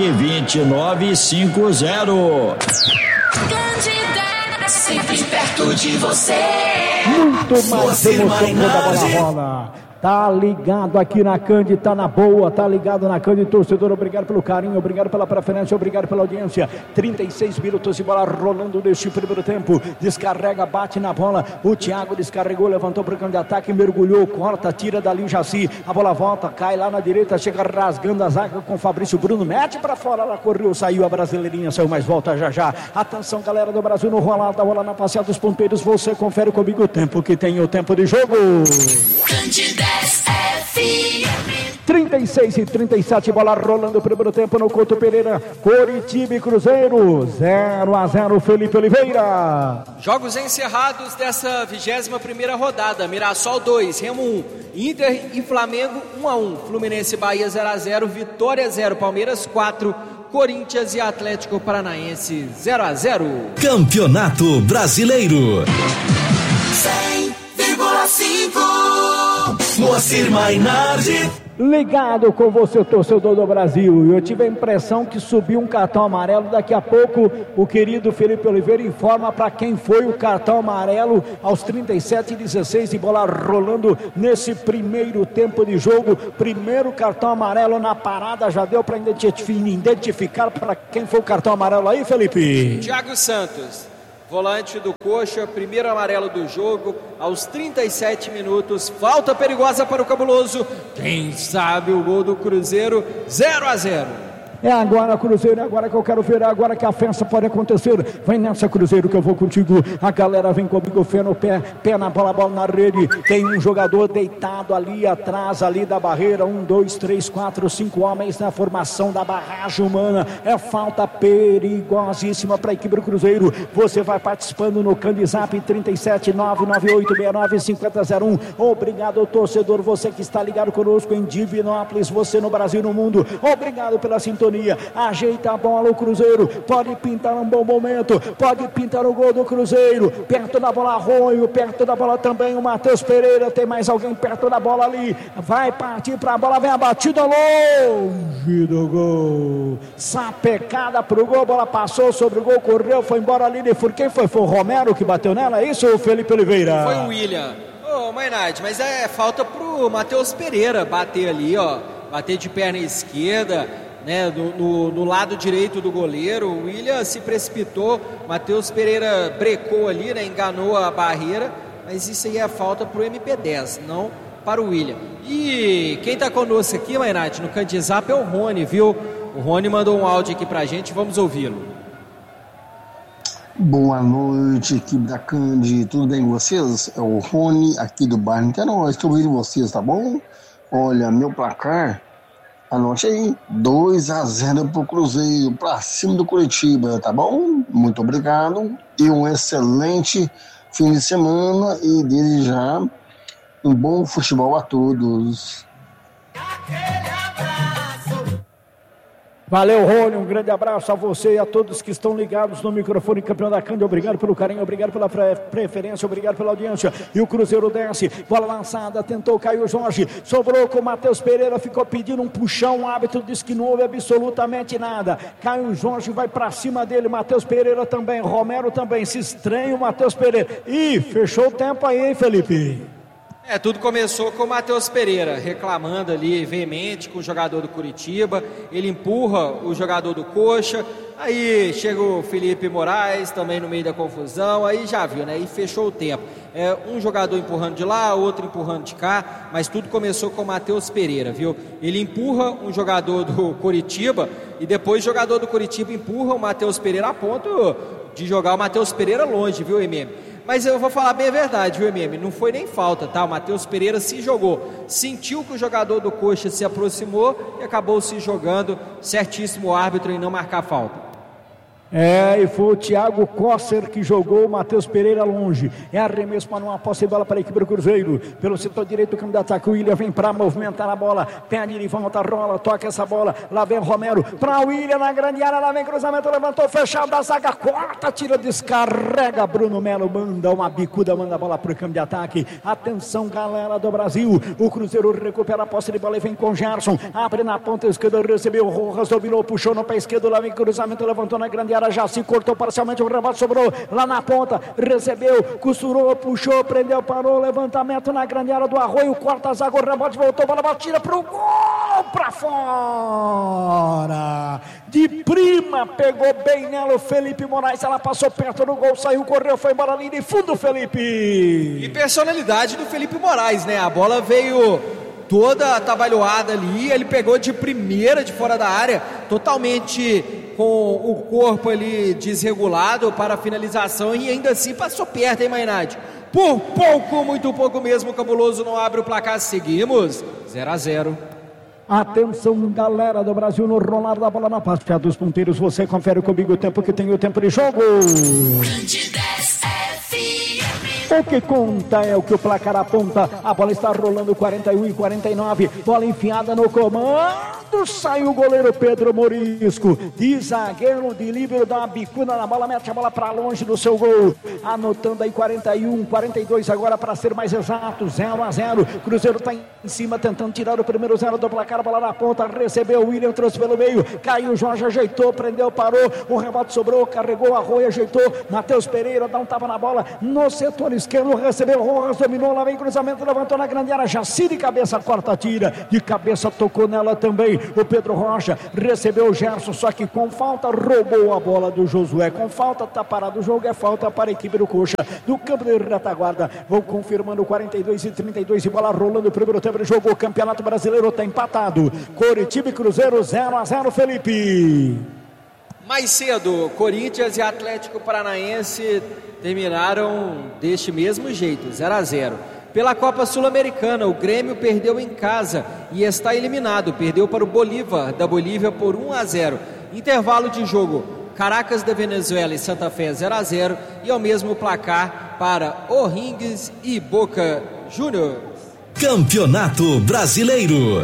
3229-2950. Sempre perto de você. Muito mais Moacir emoção quando a Mainardi. bola rola. Tá ligado aqui na Cândido, tá na boa, tá ligado na Cândido, torcedor, obrigado pelo carinho, obrigado pela preferência, obrigado pela audiência. 36 minutos de bola rolando neste primeiro tempo, descarrega, bate na bola, o Thiago descarregou, levantou para o campo de ataque, mergulhou, corta, tira dali o Jaci, a bola volta, cai lá na direita, chega rasgando a zaga com o Fabrício Bruno, mete para fora, ela correu, saiu a brasileirinha, saiu, mas volta já já. Atenção, galera do Brasil, no rolar da bola na passeada dos ponteiros, você confere comigo o tempo que tem, o tempo de jogo. Candidez FM. 36 e 37, bola rolando o primeiro tempo no Couto Pereira, Coritiba e Cruzeiro, 0-0, Felipe Oliveira. Jogos encerrados dessa 21ª rodada. Mirassol 2, Remo 1, Inter e Flamengo 1-1, Fluminense e Bahia 0-0, Vitória 0, Palmeiras 4, Corinthians e Atlético Paranaense 0-0. Campeonato Brasileiro. 100,5. Moacir Mainardi. Ligado com você, torcedor do Brasil. Eu tive a impressão que subiu um cartão amarelo. Daqui a pouco o querido Felipe Oliveira informa para quem foi o cartão amarelo aos 37:16 de bola rolando nesse primeiro tempo de jogo. Primeiro cartão amarelo na parada, já deu para identificar para quem foi o cartão amarelo aí, Felipe? Thiago Santos, volante do Coxa, primeiro amarelo do jogo, aos 37 minutos, falta perigosa para o Cabuloso, quem sabe o gol do Cruzeiro, 0-0. É agora, Cruzeiro, é agora que eu quero ver, é agora que a festa pode acontecer. Vem nessa, Cruzeiro, que eu vou contigo. A galera vem comigo, fé no pé, pé na bola, bola na rede. Tem um jogador deitado ali atrás, ali da barreira. 1, 2, 3, 4, 5 homens na formação da barragem humana. É falta perigosíssima para a equipe do Cruzeiro. Você vai participando no Candizap 37998695001. Obrigado, torcedor, você que está ligado conosco em Divinópolis, você no Brasil e no mundo. Obrigado pela sintonia. Ajeita a bola o Cruzeiro, pode pintar um bom momento, pode pintar o gol do Cruzeiro, perto da bola Arroio, perto da bola também o Matheus Pereira, tem mais alguém perto da bola ali, vai partir para a bola, vem a batida longe do gol, sapecada pro gol, bola passou sobre o gol, correu, foi embora ali, quem foi? Foi o Romero que bateu nela, é isso, o Felipe Oliveira? Foi o William. Ô, Mainardi, mas é falta pro Matheus Pereira bater ali, ó, bater de perna esquerda, né, no lado direito do goleiro. O William se precipitou, Matheus Pereira brecou ali, né, enganou a barreira, mas isso aí é falta pro MP10, não para o William. E quem está conosco aqui, Mainardi, no Candizap é o Rony, viu? O Rony mandou um áudio aqui pra gente, vamos ouvi-lo. Boa noite, equipe da Candi, tudo bem com vocês? É o Rony aqui do bairro Niterói, estou ouvindo vocês, tá bom? Olha, meu placar, anote aí, 2-0 pro Cruzeiro, pra cima do Coritiba, tá bom? Muito obrigado e um excelente fim de semana e desde já um bom futebol a todos. Valeu, Rony, um grande abraço a você e a todos que estão ligados no microfone Campeão da Cândia. Obrigado pelo carinho, obrigado pela preferência, obrigado pela audiência. E o Cruzeiro desce, bola lançada, tentou Caio Jorge, sobrou com o Matheus Pereira, ficou pedindo um puxão, o árbitro disse que não houve absolutamente nada. Caio Jorge vai pra cima dele, Matheus Pereira também, Romero também, se estranha o Matheus Pereira. Ih, fechou o tempo aí, hein, Felipe? Tudo começou com o Matheus Pereira reclamando ali, veemente com o jogador do Coritiba, ele empurra o jogador do Coxa, aí chega o Felipe Moraes também no meio da confusão, aí já viu, né, e fechou o tempo. Um jogador empurrando de lá, outro empurrando de cá, mas tudo começou com o Matheus Pereira, viu? Ele empurra um jogador do Coritiba e depois o jogador do Coritiba empurra o Matheus Pereira a ponto de jogar o Matheus Pereira longe, viu, MM? Mas eu vou falar bem a verdade, viu, MM? Não foi nem falta, tá? O Matheus Pereira se jogou. Sentiu que o jogador do Coxa se aproximou e acabou se jogando. Certíssimo o árbitro em não marcar falta. E foi o Thiago Kosser que jogou o Matheus Pereira longe. É arremesso para uma posse de bola para a equipe do Cruzeiro. Pelo setor direito, o campo de ataque, o William vem para movimentar a bola. Pede de volta, rola, toca essa bola. Lá vem o Romero para o William na grande área. Lá vem cruzamento, levantou, fechado da zaga, corta, tira, descarrega. Bruno Melo manda uma bicuda, manda a bola para o campo de ataque. Atenção, galera do Brasil. O Cruzeiro recupera a posse de bola e vem com Gerson. Abre na ponta esquerda, recebeu o Rojas, dominou, puxou no pé esquerdo. Lá vem cruzamento, levantou na grande área. área, já se cortou parcialmente, o rebote sobrou lá na ponta, recebeu, costurou, puxou, prendeu, parou, levantamento na grande área do Arroio, corta a zaga, o rebote voltou, bola batida pro gol, pra fora, de prima, pegou bem nela o Felipe Moraes, ela passou perto do gol, saiu, correu, foi embora ali de fundo, Felipe. E personalidade do Felipe Moraes, né? A bola veio toda atabalhoada ali, ele pegou de primeira de fora da área, totalmente com o corpo ali desregulado para a finalização e ainda assim passou perto, hein, Mainardi? Por pouco, muito pouco mesmo, o Cabuloso não abre o placar, seguimos 0-0. Atenção, galera do Brasil, no rolar da bola na parte dos ponteiros, você confere comigo o tempo que tem o tempo de jogo. O que conta é o que o placar aponta. A bola está rolando 41-49. Bola enfiada no comando. Sai o goleiro Pedro Morisco. De zagueiro, de líbero, dá uma bicuda na bola. Mete a bola para longe do seu gol. Anotando aí 41-42 agora para ser mais exato. 0-0. Cruzeiro está em cima tentando tirar o primeiro 0 do placar. Bola na ponta. Recebeu o William, trouxe pelo meio. Caiu o Jorge, ajeitou, prendeu, parou. O rebote sobrou, carregou, Arroio, ajeitou. Matheus Pereira dá um tapa na bola no setor esquerdo, recebeu Rojas, dominou, lá vem cruzamento, levantou na grande área, Jaci de cabeça, corta, tira, de cabeça tocou nela também, o Pedro Rocha, recebeu o Gerson, só que com falta, roubou a bola do Josué, com falta, tá parado o jogo, é falta para a equipe do Coxa, do campo de retaguarda, vão confirmando 42-32 e bola rolando o primeiro tempo de jogo, o Campeonato Brasileiro tá empatado, Coritiba e Cruzeiro 0-0, Felipe. Mais cedo, Corinthians e Atlético Paranaense terminaram deste mesmo jeito, 0-0. Pela Copa Sul-Americana, o Grêmio perdeu em casa e está eliminado. Perdeu para o Bolívar, da Bolívia, por 1-0. Intervalo de jogo, Caracas da Venezuela e Santa Fé 0-0. E ao mesmo placar para O'Higgins e Boca Juniors. Campeonato Brasileiro.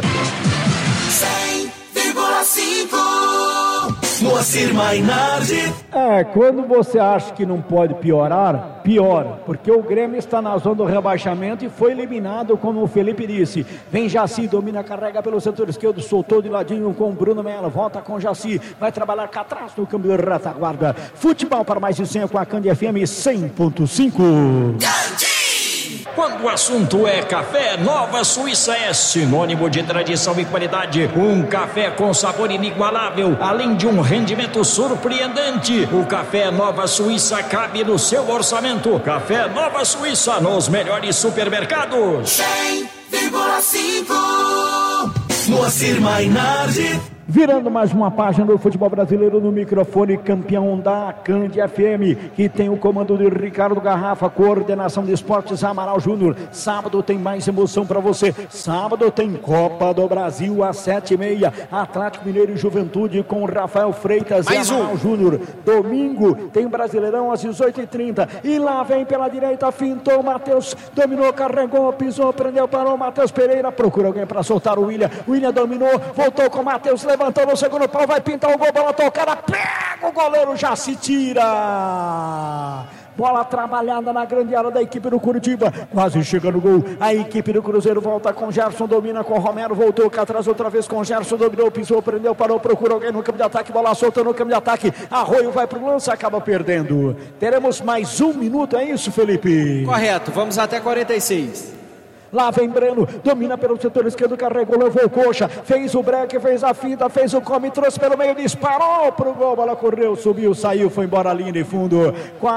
100,5 Moacir Mainardi. Quando você acha que não pode piorar, piora, porque o Grêmio está na zona do rebaixamento e foi eliminado, como o Felipe disse. Vem Jaci, domina, carrega pelo setor esquerdo, soltou de ladinho com o Bruno Melo, volta com Jaci, vai trabalhar cá atrás no campo de retaguarda. Futebol para mais de 100 com a Candi FM 100.5. Quando o assunto é café, Nova Suíça é sinônimo de tradição e qualidade. Um café com sabor inigualável, além de um rendimento surpreendente. O café Nova Suíça cabe no seu orçamento. Café Nova Suíça nos melhores supermercados. 100,5 Moacir Mainardi. Virando mais uma página do futebol brasileiro no microfone, campeão da Candi FM, que tem o comando de Ricardo Garrafa, coordenação de esportes Amaral Júnior. Sábado tem mais emoção para você. Sábado tem Copa do Brasil às 7h30, Atlético Mineiro e Juventude com Rafael Freitas e Amaral Júnior. Domingo tem Brasileirão às 18h30 e lá vem pela direita, fintou o Matheus, dominou, carregou, pisou, prendeu, parou, Matheus Pereira, procura alguém para soltar o William dominou, voltou com o Matheus, levantou no segundo pau, vai pintar o gol, bola tocada, pega o goleiro, já se tira. Bola trabalhada na grande área da equipe do Curitiba, quase chega no gol. A equipe do Cruzeiro volta com Gerson, domina com Romero, voltou cá atrás outra vez com Gerson, dominou, pisou, prendeu, parou, procura alguém no campo de ataque, bola solta no campo de ataque, Arroio vai pro lance, acaba perdendo. Teremos mais um minuto, é isso, Felipe? Correto, vamos até 46. Lá vem Breno, domina pelo setor esquerdo, carregou, levou o Coxa, fez o break, fez a finta, fez o come, trouxe pelo meio, disparou pro gol, bola correu, subiu, saiu, foi embora a linha de fundo.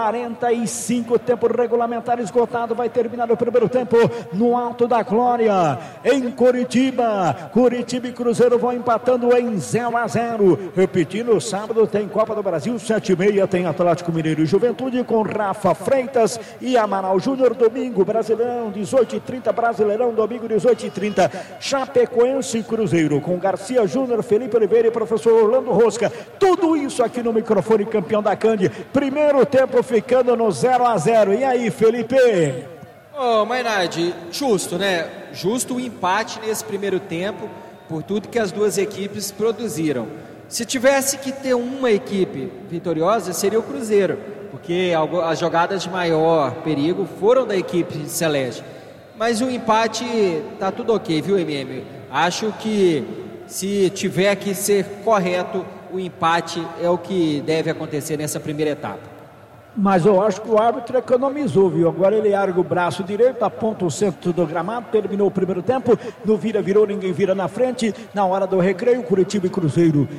45, tempo regulamentar esgotado, vai terminar o primeiro tempo no Alto da Glória, em Curitiba. Curitiba e Cruzeiro vão empatando em 0-0. Repetindo, sábado tem Copa do Brasil, 7h30, tem Atlético Mineiro e Juventude com Rafa Freitas e Amaral Júnior. Domingo, Brasileirão, 18h30, Brasileirão, domingo 18h30, Chapecoense e Cruzeiro, com Garcia Júnior, Felipe Oliveira e professor Orlando Rosca. Tudo isso aqui no microfone campeão da Candi. Primeiro tempo ficando no 0-0. E aí, Felipe? Mainardi, justo, né? Justo o empate nesse primeiro tempo, por tudo que as duas equipes produziram. Se tivesse que ter uma equipe vitoriosa, seria o Cruzeiro, porque as jogadas de maior perigo foram da equipe celeste. Mas o empate tá tudo ok, viu, MM? Acho que se tiver que ser correto, o empate é o que deve acontecer nessa primeira etapa. Mas eu acho que o árbitro economizou, viu? Agora ele ergue o braço direito, aponta o centro do gramado, terminou o primeiro tempo, no vira, virou, ninguém vira na frente. Na hora do recreio, Curitiba e Cruzeiro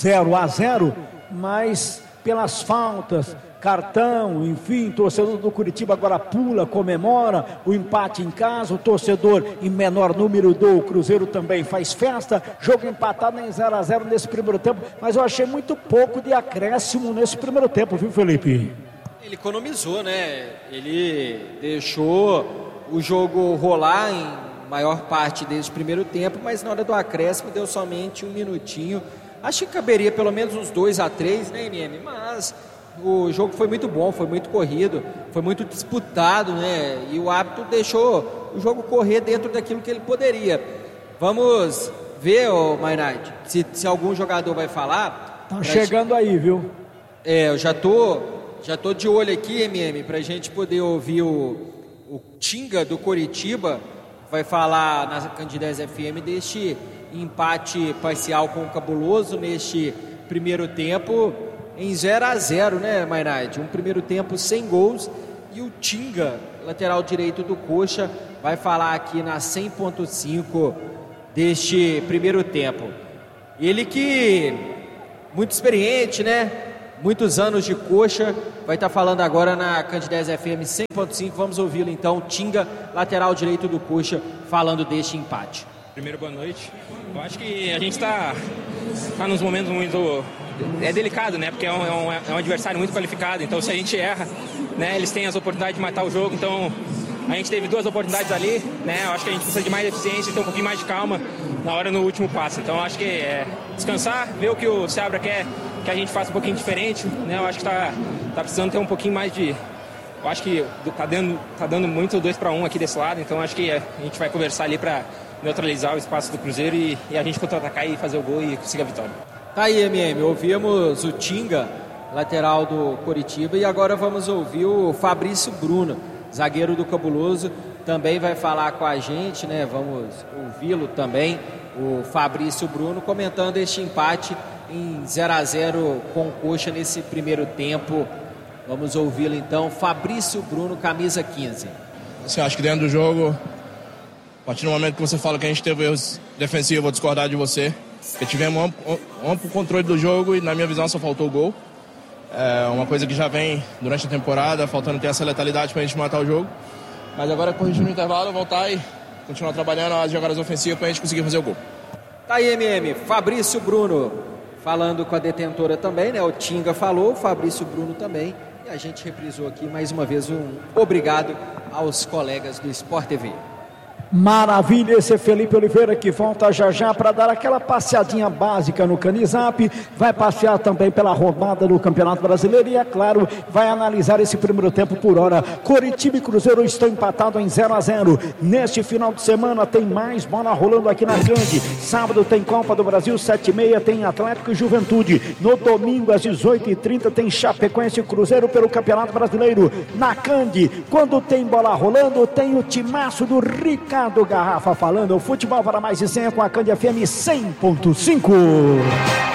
0-0, mas pelas faltas, cartão, enfim, torcedor do Curitiba agora pula, comemora o empate em casa, o torcedor em menor número do Cruzeiro também faz festa, jogo empatado em 0-0 nesse primeiro tempo, mas eu achei muito pouco de acréscimo nesse primeiro tempo, viu, Felipe? Ele economizou, né? Ele deixou o jogo rolar em maior parte desse primeiro tempo, mas na hora do acréscimo deu somente um minutinho. Acho que caberia pelo menos uns 2-3, né, MM? Mas o jogo foi muito bom, foi muito corrido, foi muito disputado, né? E o árbitro deixou o jogo correr dentro daquilo que ele poderia. Vamos ver, Maynard, se algum jogador vai falar. Tá chegando aí, viu? Eu já tô de olho aqui, MM, pra gente poder ouvir o Tinga do Coritiba, vai falar na Candidez FM deste empate parcial com o Cabuloso neste primeiro tempo em 0-0, né, Maynard? Um primeiro tempo sem gols, e o Tinga, lateral direito do Coxa, vai falar aqui na 100.5 deste primeiro tempo. Ele que muito experiente, né? Muitos anos de Coxa, vai estar falando agora na Candidez FM 100.5. Vamos ouvi-lo então, Tinga, lateral direito do Coxa, falando deste empate. Primeiro, boa noite. Eu acho que a gente está nos momentos muito... É delicado, né? Porque é um adversário muito qualificado, então se a gente erra, né, eles têm as oportunidades de matar o jogo, então a gente teve 2 oportunidades ali, né? Eu acho que a gente precisa de mais eficiência e ter um pouquinho mais de calma na hora no último passo. Então eu acho que é descansar, ver o que o Seabra quer que a gente faça um pouquinho diferente, né? Eu acho que tá precisando ter um pouquinho mais de... Eu acho que tá dando muito 2-1 aqui desse lado, então acho que a gente vai conversar ali para neutralizar o espaço do Cruzeiro e a gente contra-atacar e fazer o gol e conseguir a vitória. Tá aí, MM, ouvimos o Tinga, lateral do Coritiba, e agora vamos ouvir o Fabrício Bruno, zagueiro do Cabuloso, também vai falar com a gente, né? Vamos ouvi-lo também, o Fabrício Bruno, comentando este empate em 0-0 com o Coxa nesse primeiro tempo. Vamos ouvi-lo então, Fabrício Bruno, camisa 15. Assim, acho que dentro do jogo, a partir do momento que você fala que a gente teve erros defensivos, eu vou discordar de você. Porque tivemos amplo controle do jogo e, na minha visão, só faltou o gol. É uma coisa que já vem durante a temporada, faltando ter essa letalidade para a gente matar o jogo. Mas agora, corrigir no intervalo, voltar e continuar trabalhando as jogadas ofensivas para a gente conseguir fazer o gol. Tá aí, MM, Fabrício Bruno falando com a detentora também, né? O Tinga falou, o Fabrício Bruno também. E a gente reprisou aqui mais uma vez um obrigado aos colegas do Sport TV. Maravilha, esse é Felipe Oliveira que volta já para dar aquela passeadinha básica no Canizap, vai passear também pela rodada do Campeonato Brasileiro e, é claro, vai analisar esse primeiro tempo por hora. Coritiba e Cruzeiro estão empatados em 0-0. Neste final de semana tem mais bola rolando aqui na Grande. Sábado tem Copa do Brasil, 7h30 tem Atlético e Juventude. No domingo às 18h30 tem Chapecoense e Cruzeiro pelo Campeonato Brasileiro. Na Cande, quando tem bola rolando, tem o timaço do Ricardo Garrafa falando o futebol para mais de 100 com a Cande FM 100.5.